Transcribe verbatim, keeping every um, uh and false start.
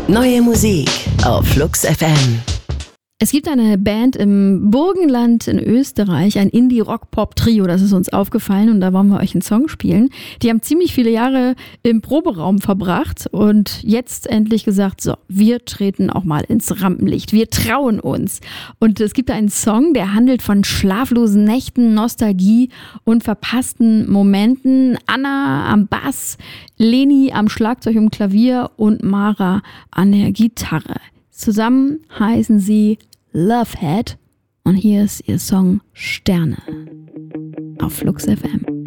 Neue Musik auf Flux F M. Es gibt eine Band im Burgenland in Österreich, ein Indie-Rock-Pop-Trio, das ist uns aufgefallen und da wollen wir euch einen Song spielen. Die haben ziemlich viele Jahre im Proberaum verbracht und jetzt endlich gesagt, so, wir treten auch mal ins Rampenlicht, wir trauen uns. Und es gibt einen Song, der handelt von schlaflosen Nächten, Nostalgie und verpassten Momenten. Anna am Bass, Leni am Schlagzeug und Klavier und Mara an der Gitarre. Zusammen heißen sie Lovehead und hier ist ihr Song Sterne auf Flux F M.